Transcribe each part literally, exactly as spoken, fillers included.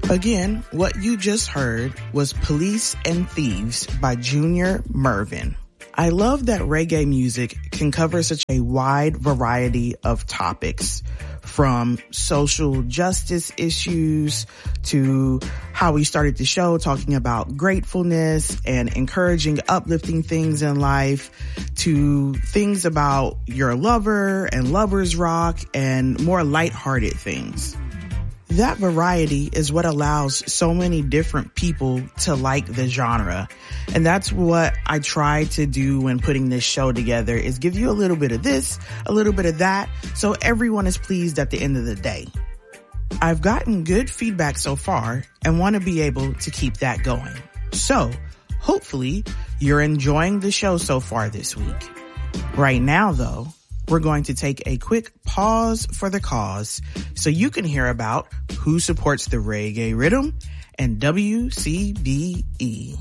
Again, what you just heard was Police and Thieves by Junior Murvin. I love that reggae music can cover such a wide variety of topics, from social justice issues to how we started the show talking about gratefulness and encouraging uplifting things in life, to things about your lover and lovers rock and more lighthearted things. That variety is what allows so many different people to like the genre. And that's what I try to do when putting this show together, is give you a little bit of this, a little bit of that, so everyone is pleased at the end of the day. I've gotten good feedback so far and want to be able to keep that going. So hopefully you're enjoying the show so far this week. Right now though, we're going to take a quick pause for the cause so you can hear about who supports the Reggae Rhythm and W C B E.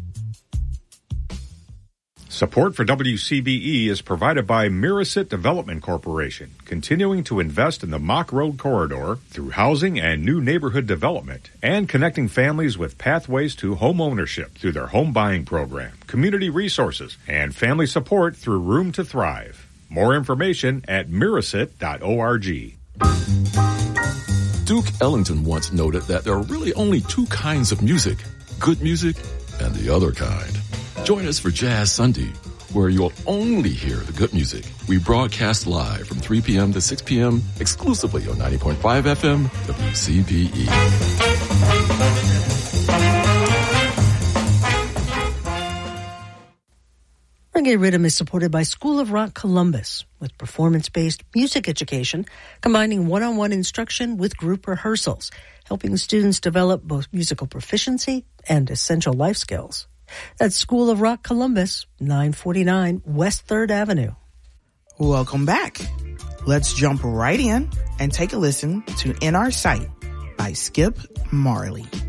Support for W C B E is provided by Mirasit Development Corporation, continuing to invest in the Mock Road Corridor through housing and new neighborhood development, and connecting families with pathways to home ownership through their home buying program, community resources, and family support through Room to Thrive. More information at mirasit dot org. Duke Ellington once noted that there are really only two kinds of music, good music and the other kind. Join us for Jazz Sunday, where you'll only hear the good music. We broadcast live from three p.m. to six p.m. exclusively on ninety point five F M W C B E. Reggae Rhythm is supported by School of Rock Columbus, with performance-based music education, combining one-on-one instruction with group rehearsals, helping students develop both musical proficiency and essential life skills. That's School of Rock Columbus, nine forty-nine West third Avenue. Welcome back. Let's jump right in and take a listen to In Our Sight by Skip Marley.